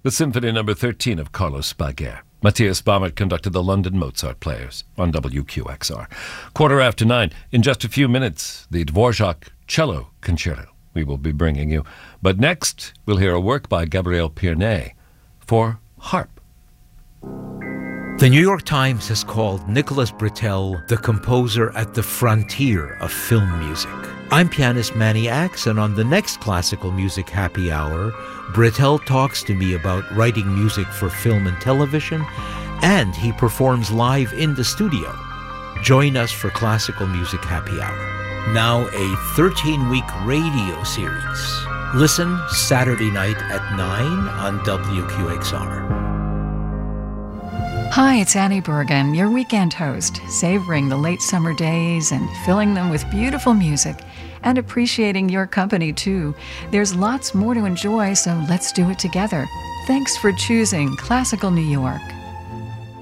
the Symphony No. 13 of Carlos Baguer. Matthias Baumert conducted the London Mozart Players on WQXR. 9:15. In just a few minutes, the Dvorak Cello Concerto we will be bringing you. But next, we'll hear a work by Gabriel Pirnet for harp. The New York Times has called Nicholas Britell the composer at the frontier of film music. I'm pianist Manny Axe, and on the next Classical Music Happy Hour, Britell talks to me about writing music for film and television, and he performs live in the studio. Join us for Classical Music Happy Hour. Now a 13-week radio series. Listen Saturday night at 9 on WQXR. Hi, it's Annie Bergen, your weekend host, savoring the late summer days and filling them with beautiful music and appreciating your company too. There's lots more to enjoy, so let's do it together. Thanks for choosing Classical New York.